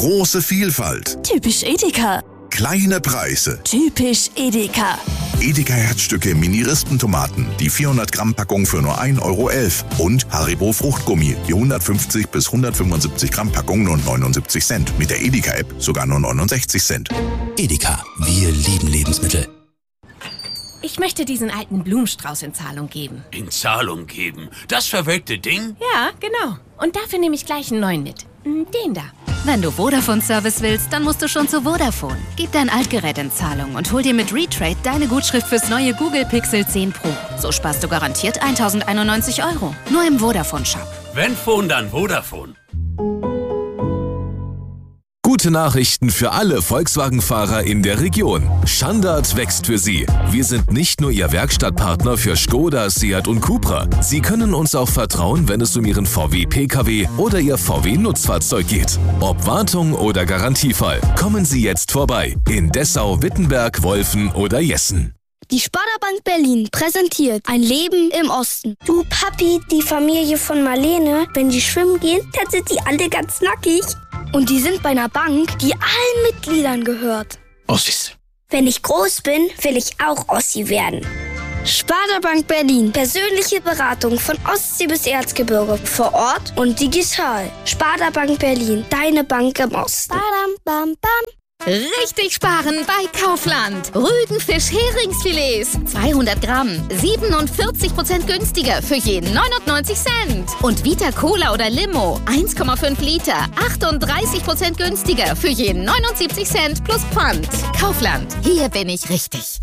Große Vielfalt. Typisch Edeka. Kleine Preise. Typisch Edeka. Edeka Herzstücke Mini-Rispentomaten, die 400 Gramm Packung für nur 1,11 Euro. Und Haribo Fruchtgummi, die 150 bis 175 Gramm Packung nur 79 Cent. Mit der Edeka-App sogar nur 69 Cent. Edeka, wir lieben Lebensmittel. Ich möchte diesen alten Blumenstrauß in Zahlung geben. In Zahlung geben? Das verwelkte Ding? Ja, genau. Und dafür nehme ich gleich einen neuen mit. Den da. Wenn du Vodafone-Service willst, dann musst du schon zu Vodafone. Gib dein Altgerät in Zahlung und hol dir mit Retrade deine Gutschrift fürs neue Google Pixel 10 Pro. So sparst du garantiert 1.091 €. Nur im Vodafone-Shop. Wenn Phone, dann Vodafone. Gute Nachrichten für alle Volkswagen-Fahrer in der Region. Standard wächst für Sie. Wir sind nicht nur Ihr Werkstattpartner für Skoda, Seat und Cupra. Sie können uns auch vertrauen, wenn es um Ihren VW-Pkw oder Ihr VW-Nutzfahrzeug geht. Ob Wartung oder Garantiefall, kommen Sie jetzt vorbei. In Dessau, Wittenberg, Wolfen oder Jessen. Die Sparda-Bank Berlin präsentiert ein Leben im Osten. Du Papi, die Familie von Marlene, wenn die schwimmen gehen, dann sind die alle ganz nackig. Und die sind bei einer Bank, die allen Mitgliedern gehört. Ossis. Wenn ich groß bin, will ich auch Ossi werden. Sparda-Bank Berlin. Persönliche Beratung von Ostsee bis Erzgebirge. Vor Ort und digital. Sparda-Bank Berlin. Deine Bank im Osten. Badam, bam, bam. Richtig sparen bei Kaufland. Rügenfisch Heringsfilets. 200 Gramm. 47% günstiger für jeden 99 Cent. Und Vita Cola oder Limo. 1,5 Liter. 38% günstiger für jeden 79 Cent plus Pfand. Kaufland. Hier bin ich richtig.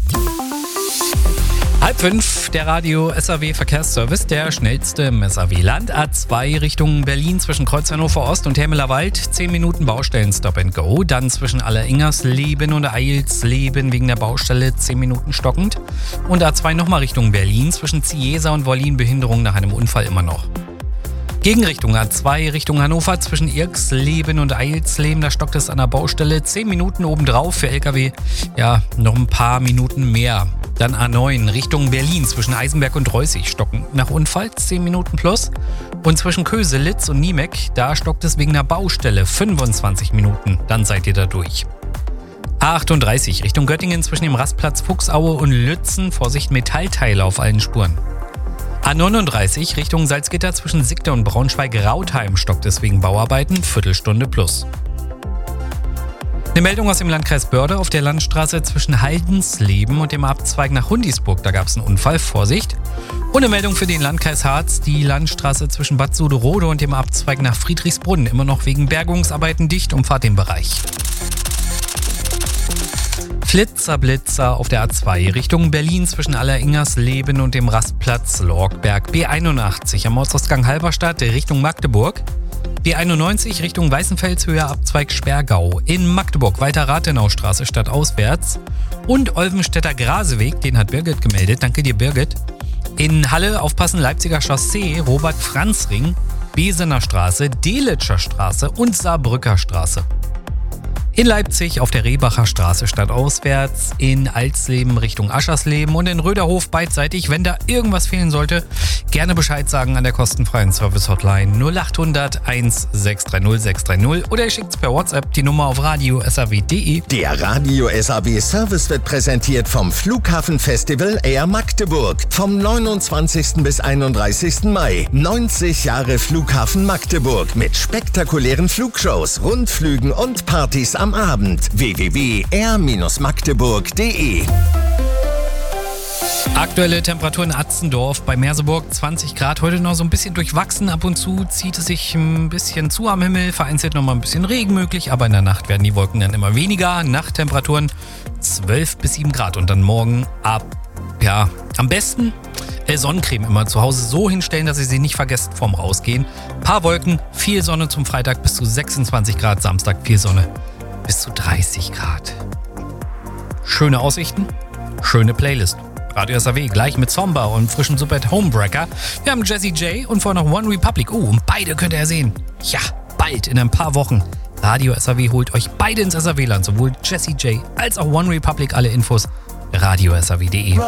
4:30, der Radio SAW Verkehrsservice, der schnellste im SAW-Land. A2 Richtung Berlin zwischen Kreuz Hannover Ost und Hermelerwald. 10 Minuten Baustellen Stop and Go. Dann zwischen Alleringersleben und Eilsleben wegen der Baustelle 10 Minuten stockend. Und A2 nochmal Richtung Berlin zwischen Ziesa und Wollin Behinderung nach einem Unfall immer noch. Gegenrichtung A2 Richtung Hannover zwischen Irksleben und Eilsleben, da stockt es an der Baustelle 10 Minuten obendrauf für LKW, ja, noch ein paar Minuten mehr. Dann A9 Richtung Berlin zwischen Eisenberg und Reußig stocken nach Unfall 10 Minuten plus. Und zwischen Köselitz und Niemek, da stockt es wegen einer Baustelle 25 Minuten, dann seid ihr da durch. A38 Richtung Göttingen zwischen dem Rastplatz Fuchsaue und Lützen, Vorsicht Metallteile auf allen Spuren. A39 Richtung Salzgitter zwischen Sickte und Braunschweig-Rautheim stockt es wegen Bauarbeiten, Viertelstunde plus. Eine Meldung aus dem Landkreis Börde auf der Landstraße zwischen Haldensleben und dem Abzweig nach Hundisburg, da gab es einen Unfall, Vorsicht. Und eine Meldung für den Landkreis Harz, die Landstraße zwischen Bad Suderode und dem Abzweig nach Friedrichsbrunn, immer noch wegen Bergungsarbeiten dicht, umfahrt den Bereich. Flitzer auf der A2 Richtung Berlin zwischen Alleringersleben und dem Rastplatz Lorgberg. B81 am Ortsausgang Halberstadt Richtung Magdeburg. B91 Richtung Weißenfelshöhe Abzweig Sperrgau. In Magdeburg weiter Rathenaustraße stadtauswärts. Und Olvenstädter Graseweg, den hat Birgit gemeldet. Danke dir, Birgit. In Halle aufpassen Leipziger Chaussee, Robert-Franz-Ring, Besener Straße, Delitscher Straße und Saarbrücker Straße. In Leipzig auf der Rehbacher Straße stadtauswärts, in Alsleben Richtung Aschersleben und in Röderhof beidseitig. Wenn da irgendwas fehlen sollte, gerne Bescheid sagen an der kostenfreien Service-Hotline 0800 1630 630 oder ihr schickt's per WhatsApp die Nummer auf radio.saw.de. Der Radio SAW Service wird präsentiert vom Flughafenfestival Air Magdeburg. Vom 29. bis 31. Mai. 90 Jahre Flughafen Magdeburg mit spektakulären Flugshows, Rundflügen und Partys am Abend. www.air-magdeburg.de. Aktuelle Temperatur in Atzendorf bei Merseburg 20 Grad. Heute noch so ein bisschen durchwachsen. Ab und zu zieht es sich ein bisschen zu am Himmel. Vereinzelt noch mal ein bisschen Regen möglich. Aber in der Nacht werden die Wolken dann immer weniger. Nachttemperaturen 12 bis 7 Grad. Und dann morgen am besten Sonnencreme immer zu Hause so hinstellen, dass ihr sie nicht vergesst vorm Rausgehen. Paar Wolken, viel Sonne zum Freitag bis zu 26 Grad. Samstag viel Sonne bis zu 30 Grad. Schöne Aussichten, schöne Playlist. Radio SAW gleich mit Zomba und frischem Super Homebreaker. Wir haben Jessie J und vorher noch One Republic. Und beide könnt ihr sehen. Ja, bald, in ein paar Wochen. Radio SAW holt euch beide ins SAW-Land. Sowohl Jessie J als auch One Republic. Alle Infos radiosaw.de.